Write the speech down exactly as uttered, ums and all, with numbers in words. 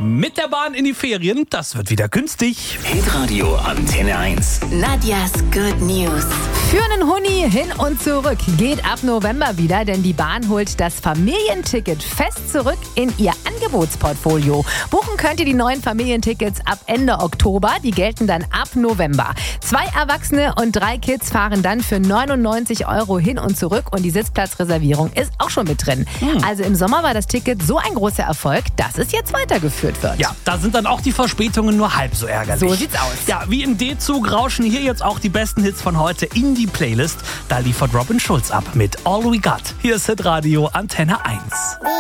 Mit der Bahn in die Ferien, das wird wieder günstig. Hitradio Antenne eins. Nadjas Good News. Für einen Huni hin und zurück geht ab November wieder, denn die Bahn holt das Familienticket fest zurück in ihr Angebotsportfolio. Buchen könnt ihr die neuen Familientickets ab Ende Oktober, die gelten dann ab November. Zwei Erwachsene und drei Kids fahren dann für neunundneunzig Euro hin und zurück und die Sitzplatzreservierung ist auch schon mit drin. Hm. Also im Sommer war das Ticket so ein großer Erfolg, dass es jetzt weitergeführt wird. Ja, da sind dann auch die Verspätungen nur halb so ärgerlich. So sieht's aus. Ja, wie im D-Zug rauschen hier jetzt auch die besten Hits von heute in die Playlist. Da liefert Robin Schulz ab mit All We Got. Hier ist Hitradio Antenne eins.